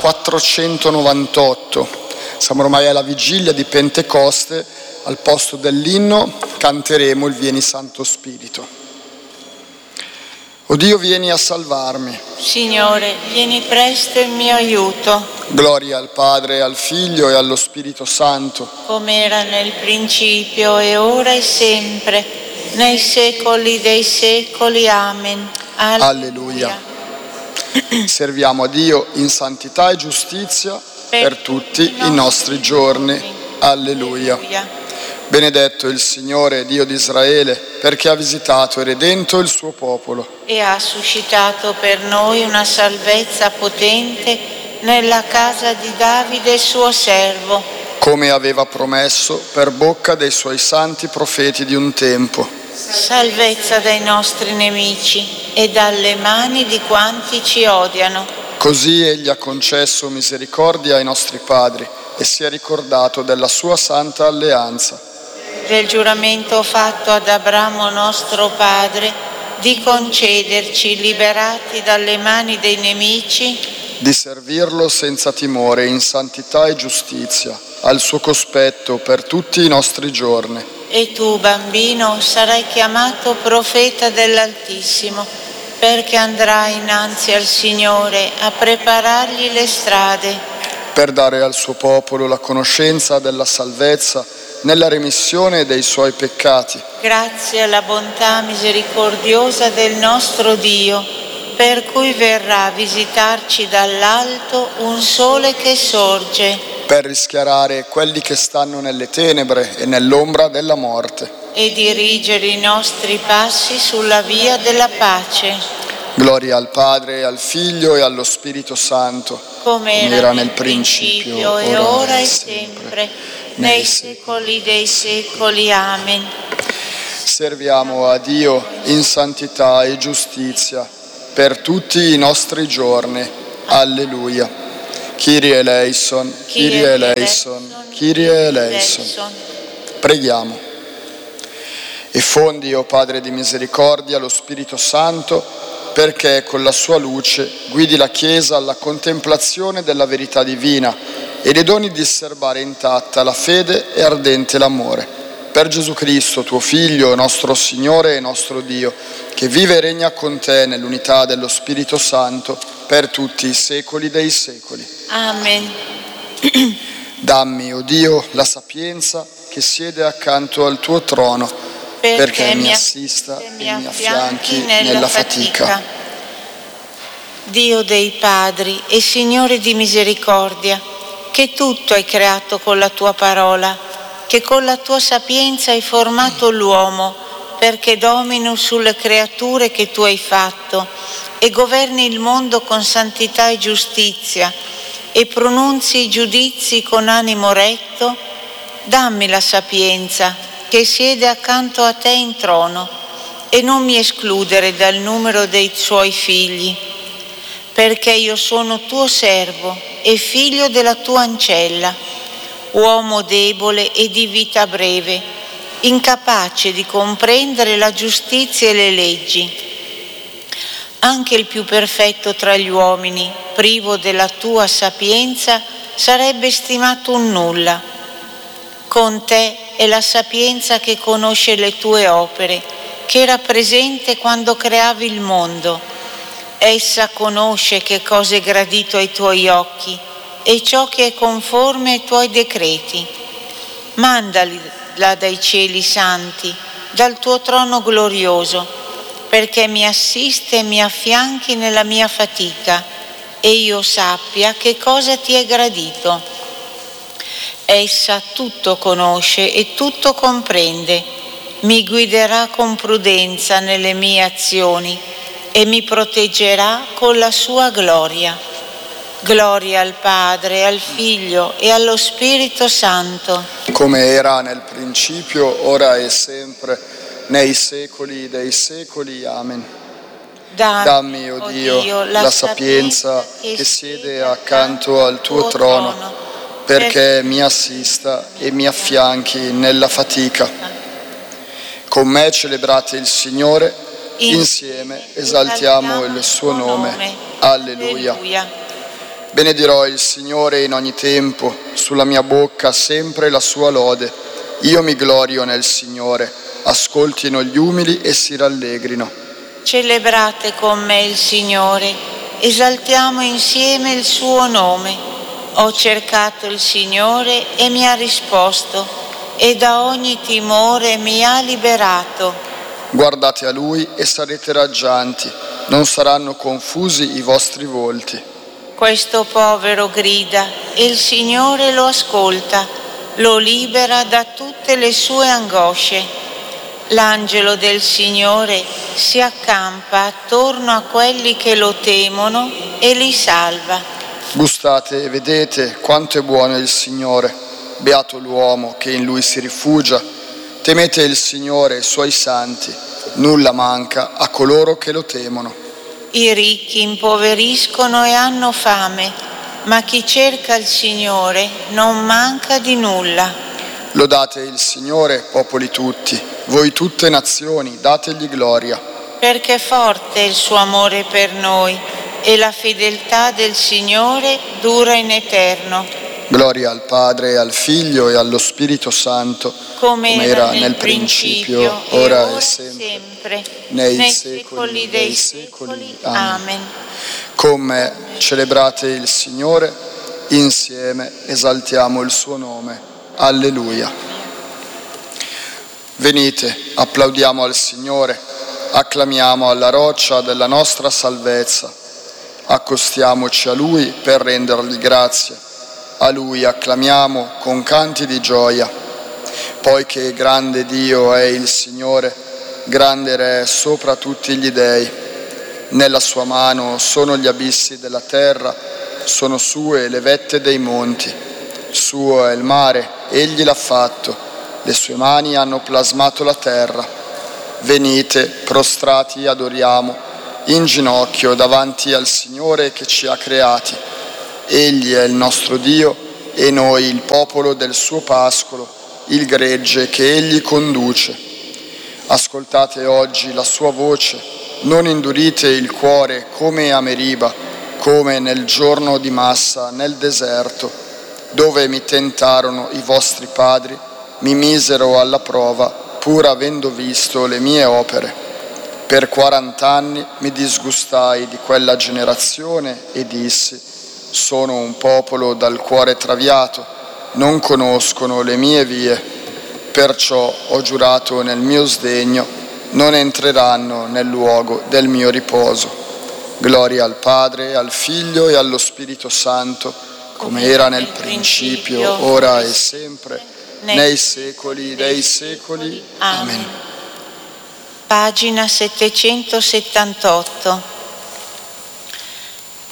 498. Siamo ormai alla vigilia di Pentecoste. Al posto dell'inno canteremo il Vieni Santo Spirito. O Dio, vieni a salvarmi. Signore, vieni presto in mio aiuto. Gloria al Padre, al Figlio e allo Spirito Santo. Come era nel principio, e ora e sempre, nei secoli dei secoli. Amen. Alleluia. Serviamo a Dio in santità e giustizia per tutti i nostri giorni. Alleluia. Benedetto il Signore, Dio di Israele, perché ha visitato e redento il suo popolo. E ha suscitato per noi una salvezza potente nella casa di Davide suo servo. Come aveva promesso per bocca dei suoi santi profeti di un tempo. Salvezza dai nostri nemici e dalle mani di quanti ci odiano. Così egli ha concesso misericordia ai nostri padri e si è ricordato della sua santa alleanza. Del giuramento fatto ad Abramo nostro padre, di concederci, liberati dalle mani dei nemici, di servirlo senza timore in santità e giustizia, al suo cospetto per tutti i nostri giorni. E tu, bambino, sarai chiamato profeta dell'Altissimo, perché andrai innanzi al Signore a preparargli le strade, per dare al suo popolo la conoscenza della salvezza nella remissione dei suoi peccati. Grazie alla bontà misericordiosa del nostro Dio, per cui verrà a visitarci dall'alto un sole che sorge, per rischiarare quelli che stanno nelle tenebre e nell'ombra della morte, e dirigere i nostri passi sulla via della pace. Gloria al Padre, al Figlio e allo Spirito Santo, come era nel principio e ora e sempre, nei secoli dei secoli. Amen. Serviamo a Dio in santità e giustizia per tutti i nostri giorni. Alleluia. Kyrie eleison, Kyrie eleison, Kyrie eleison. Preghiamo. Effondi, o Padre di misericordia, lo Spirito Santo, perché con la sua luce guidi la Chiesa alla contemplazione della verità divina e le doni di serbare intatta la fede e ardente l'amore. Per Gesù Cristo, tuo Figlio, nostro Signore e nostro Dio, che vive e regna con te nell'unità dello Spirito Santo per tutti i secoli dei secoli. Amen. Dammi, o Dio, la sapienza che siede accanto al tuo trono, perché mi assista e mi affianchi nella fatica. Dio dei Padri e Signore di misericordia, che tutto hai creato con la tua parola, che con la tua sapienza hai formato l'uomo, perché domini sulle creature che tu hai fatto e governi il mondo con santità e giustizia e pronunzi i giudizi con animo retto, dammi la sapienza che siede accanto a te in trono e non mi escludere dal numero dei suoi figli, perché io sono tuo servo e figlio della tua ancella, uomo debole e di vita breve, incapace di comprendere la giustizia e le leggi. Anche il più perfetto tra gli uomini, privo della tua sapienza, sarebbe stimato un nulla. Con te è la sapienza che conosce le tue opere, che era presente quando creavi il mondo. Essa conosce che cosa è gradito ai tuoi occhi e ciò che è conforme ai tuoi decreti. Mandala dai cieli santi, dal tuo trono glorioso, perché mi assiste e mi affianchi nella mia fatica e io sappia che cosa ti è gradito. Essa tutto conosce e tutto comprende, mi guiderà con prudenza nelle mie azioni e mi proteggerà con la sua gloria. Gloria al Padre, al Figlio e allo Spirito Santo. Come era nel principio, ora e sempre, nei secoli dei secoli. Amen. Dammi, o Dio, la sapienza che siede accanto al tuo trono, perché mi assista e mi affianchi nella fatica. Con me celebrate il Signore, insieme esaltiamo il suo nome. Alleluia. Benedirò il Signore in ogni tempo, sulla mia bocca sempre la sua lode. Io mi glorio nel Signore, ascoltino gli umili e si rallegrino. Celebrate con me il Signore, esaltiamo insieme il suo nome. Ho cercato il Signore e mi ha risposto, e da ogni timore mi ha liberato. Guardate a Lui e sarete raggianti, non saranno confusi i vostri volti. Questo povero grida e il Signore lo ascolta, lo libera da tutte le sue angosce. L'angelo del Signore si accampa attorno a quelli che lo temono e li salva. Gustate e vedete quanto è buono il Signore. Beato l'uomo che in Lui si rifugia. Temete il Signore e i Suoi santi. Nulla manca a coloro che lo temono. I ricchi impoveriscono e hanno fame, ma chi cerca il Signore non manca di nulla. Lodate il Signore, popoli tutti. Voi tutte nazioni, dategli gloria. Perché forte è il suo amore per noi e la fedeltà del Signore dura in eterno. Gloria al Padre, al Figlio e allo Spirito Santo, come era nel principio, ora e sempre, nei secoli dei secoli. Amen. Con me celebrate il Signore, insieme esaltiamo il suo nome. Alleluia. Venite, applaudiamo al Signore, acclamiamo alla roccia della nostra salvezza. Accostiamoci a Lui per rendergli grazie. A Lui acclamiamo con canti di gioia. Poiché grande Dio è il Signore, grande Re sopra tutti gli dei. Nella sua mano sono gli abissi della terra, sono sue le vette dei monti. Suo è il mare, egli l'ha fatto, le sue mani hanno plasmato la terra. Venite, prostrati adoriamo, in ginocchio davanti al Signore che ci ha creati. Egli è il nostro Dio e noi il popolo del suo pascolo, il gregge che egli conduce. Ascoltate oggi la sua voce, non indurite il cuore come a Meriba, come nel giorno di Massa nel deserto, dove mi tentarono i vostri padri, mi misero alla prova, pur avendo visto le mie opere. Per 40 anni mi disgustai di quella generazione e dissi: sono un popolo dal cuore traviato, non conoscono le mie vie. Perciò ho giurato nel mio sdegno, non entreranno nel luogo del mio riposo. Gloria al Padre, al Figlio e allo Spirito Santo, come era nel principio, ora e sempre, nei secoli dei secoli. Amen. Pagina 778.